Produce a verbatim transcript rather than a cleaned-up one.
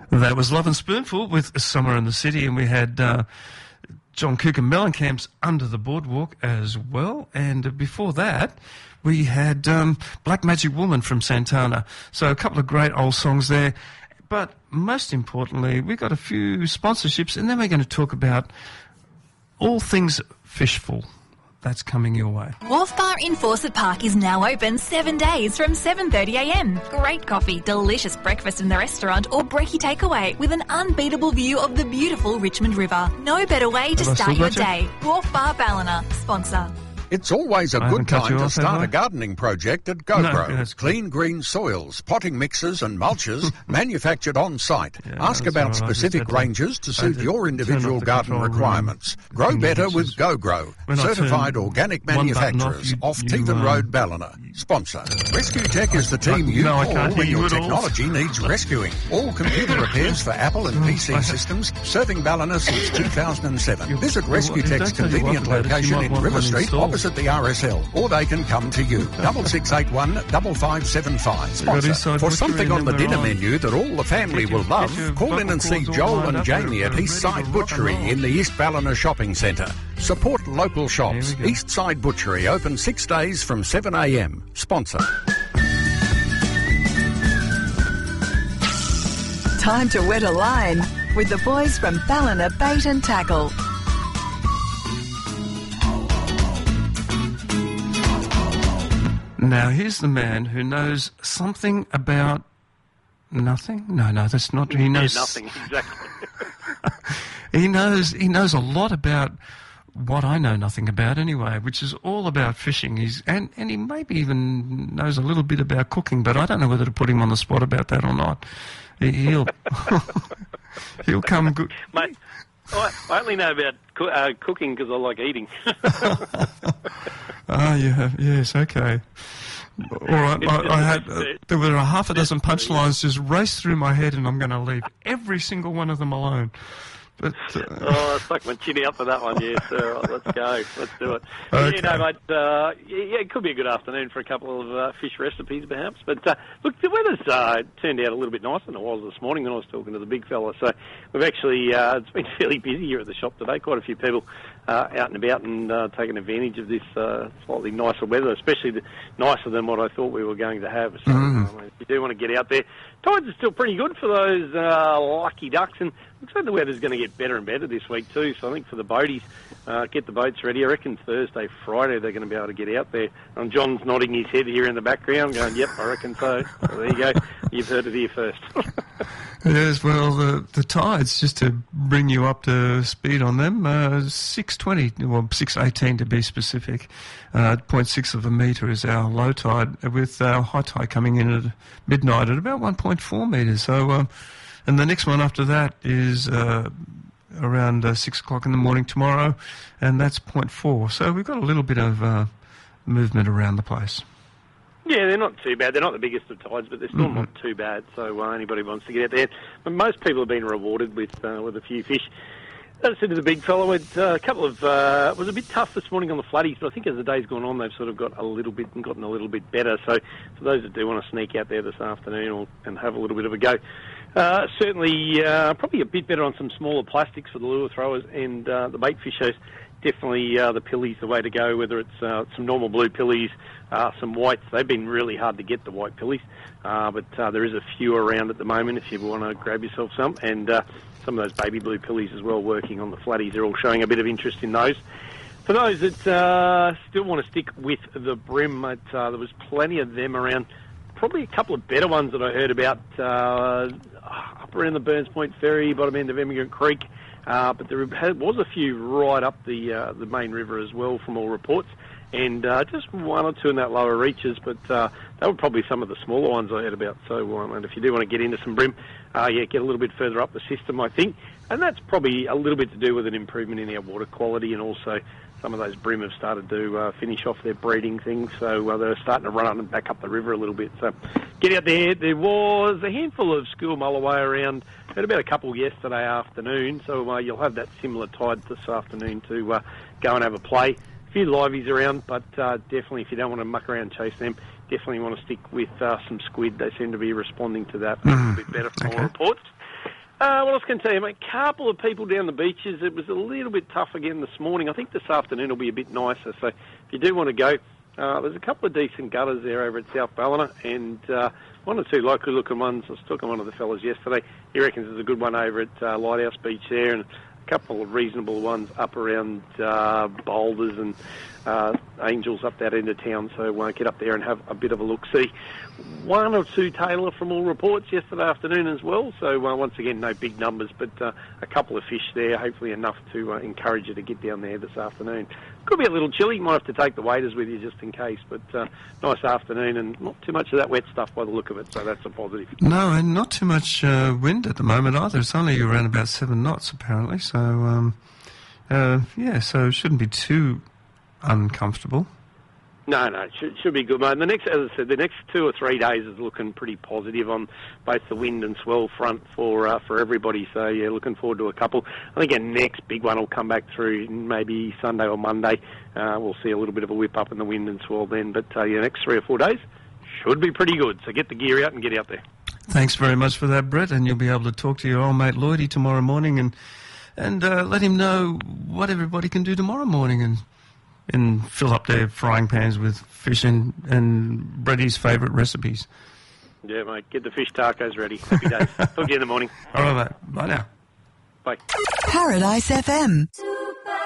That was Love and Spoonful with Summer in the City, and we had uh, John Cook and Mellencamp's Under the Boardwalk as well. And uh, before that, we had um, Black Magic Woman from Santana. So a couple of great old songs there. But most importantly, we've got a few sponsorships, and then we're going to talk about all things Fishful. That's coming your way. Wharf Bar in Fawcett Park is now open seven days from seven thirty a m. Great coffee, delicious breakfast in the restaurant or brekkie takeaway with an unbeatable view of the beautiful Richmond River. No better way to start your day. Wharf Bar Ballina, sponsor. It's always a I good time to off, start a gardening project at GoGrow. No, Clean green soils, potting mixes and mulches manufactured on site. Yeah, Ask about right. specific ranges to suit your individual garden requirements. Grow better with GoGrow. Certified organic manufacturers off, off Teevan uh, Road, Ballina. Sponsor. Rescue Tech is the team you no, call when your technology all. needs rescuing. All computer repairs for Apple and P C systems, serving Ballina since two thousand seven. Visit Rescue Tech's convenient location in River Street, opposite at the R S L, or they can come to you. Double six eight one double five seven five. Sponsor. For something on the dinner menu that all the family will love, call in and see Joel and Jamie at Eastside Butchery in the East Ballina Shopping Centre. Support local shops. Eastside Butchery open six days from seven a m. Sponsor. Time to wet a line with the boys from Ballina Bait and Tackle. Now, here's the man who knows something about nothing. No, no, that's not. He knows yeah, nothing exactly. he knows. He knows a lot about what I know nothing about anyway, which is all about fishing. He's and and he maybe even knows a little bit about cooking, but I don't know whether to put him on the spot about that or not. He, he'll he'll come good, mate. I, I only know about co- uh, cooking because I like eating. Ah, yeah, yes, okay. All right, I, I had uh, there were a half a dozen punchlines just raced through my head, and I'm going to leave every single one of them alone. But uh, oh, I stuck my chin out for that one. Yes, all right, let's go. Let's do it. Okay. You know, mate. Uh, yeah, it could be a good afternoon for a couple of uh, fish recipes, perhaps. But uh, look, the weather's uh, turned out a little bit nicer than it was this morning when I was talking to the big fella. So we've actually uh, it's been fairly busy here at the shop today. Quite a few people uh, out and about and uh, taking advantage of this uh, slightly nicer weather, especially the, nicer than what I thought we were going to have. So Mm. uh, if you do want to get out there, tides are still pretty good for those uh, lucky ducks, and looks like the weather's going to get better and better this week too. So I think for the boaties, uh, get the boats ready. I reckon Thursday, Friday they're going to be able to get out there. And John's nodding his head here in the background, going, "Yep, I reckon so." So there you go. You've heard it here first. yes, well, the the tides, just to bring you up to speed on them, uh, six twenty, well, six eighteen to be specific. Uh, zero point six of a metre is our low tide, with our high tide coming in at midnight at about one point four metres. So, um, and the next one after that is uh, around uh, six o'clock in the morning tomorrow, and that's zero point four. So we've got a little bit of uh, movement around the place. Yeah, they're not too bad. They're not the biggest of tides, but they're still Mm-hmm. not too bad. So uh, anybody wants to get out there. But most people have been rewarded with uh, with a few fish. As I said to the big fellow, it, uh, a couple of uh, it was a bit tough this morning on the flatties, but I think as the day's gone on, they've sort of got a little bit and gotten a little bit better. So for those that do want to sneak out there this afternoon or, and have a little bit of a go, uh, certainly uh, probably a bit better on some smaller plastics for the lure throwers and uh, the bait fishers. Definitely uh, the pillies the way to go, whether it's uh, some normal blue pillies, uh, some whites. They've been really hard to get, the white pillies, uh, but uh, there is a few around at the moment if you want to grab yourself some. And uh, some of those baby blue pillies as well working on the flatties. They're all showing a bit of interest in those. For those that uh, still want to stick with the brim, it, uh, there was plenty of them around. Probably a couple of better ones that I heard about uh, up around the Burns Point Ferry, bottom end of Emigrant Creek. Uh, but there was a few right up the uh, the main river as well from all reports, and uh, just one or two in that lower reaches, but uh, they were probably some of the smaller ones I heard about. So um, and if you do want to get into some brim, uh, yeah, get a little bit further up the system, I think. And that's probably a little bit to do with an improvement in our water quality, and also some of those brim have started to uh, finish off their breeding things, so uh, they're starting to run up and back up the river a little bit. So get out there. There was a handful of school mulloway around. Had about a couple yesterday afternoon, so uh, you'll have that similar tide this afternoon to uh, go and have a play. A few liveys around, but uh, definitely if you don't want to muck around and chase them, definitely want to stick with uh, some squid. They seem to be responding to that a little bit better from okay. all reports. Uh, what else can I tell you, mate? A couple of people down the beaches. It was a little bit tough again this morning. I think this afternoon will be a bit nicer. So if you do want to go, uh, there's a couple of decent gutters there over at South Ballina, and uh, one or two local-looking ones. I was talking to one of the fellas yesterday. He reckons there's a good one over at uh, Lighthouse Beach there, and a couple of reasonable ones up around uh, Boulders and uh, Angels up that end of town. So we'll get up there and have a bit of a look-see. One or two Taylor from all reports yesterday afternoon as well. So uh, once again, no big numbers, but uh, a couple of fish there, hopefully enough to uh, encourage you to get down there this afternoon. Could be a little chilly, might have to take the waders with you just in case, but uh, nice afternoon and not too much of that wet stuff by the look of it, so that's a positive. No, and not too much uh, wind at the moment either. It's only around about seven knots apparently, so um, uh, yeah, so it shouldn't be too uncomfortable. No, no, it should, should be good, mate. And the next, as I said, the next two or three days is looking pretty positive on both the wind and swell front for uh, for everybody. So, yeah, looking forward to a couple. I think our next big one will come back through maybe Sunday or Monday. Uh, we'll see a little bit of a whip up in the wind and swell then. But, uh, yeah, next three or four days should be pretty good. So get the gear out and get out there. Thanks very much for that, Brett. And you'll be able to talk to your old mate Lloydie tomorrow morning and, and uh, let him know what everybody can do tomorrow morning and... and fill up their frying pans with fish and, and Bretty's favourite recipes. Yeah, mate. Get the fish tacos ready. Happy days. Talk to you in the morning. All right, mate. Bye now. Bye. Paradise F M.